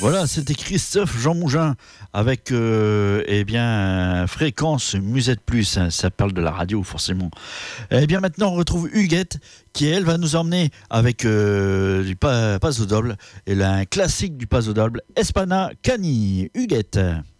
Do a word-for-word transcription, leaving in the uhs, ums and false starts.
Voilà, c'était Christophe Jean Mougin avec euh, eh bien Fréquence Musette Plus, hein, ça parle de la radio forcément. Eh bien maintenant on retrouve Huguette qui elle va nous emmener avec euh, du pa- Paso Doble et là, un classique du Paso Doble, Espana Cani. Huguette.